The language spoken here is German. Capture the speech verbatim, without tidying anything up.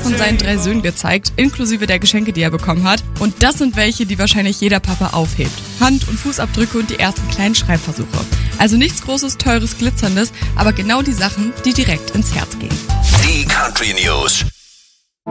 von seinen drei Söhnen gezeigt, inklusive der Geschenke, die er bekommen hat. Und das sind welche, die wahrscheinlich jeder Papa aufhebt. Hand- und Fußabdrücke und die ersten kleinen Schreibversuche. Also nichts Großes, Teures, Glitzerndes, aber genau die Sachen, die direkt ins Herz gehen. Die Country News.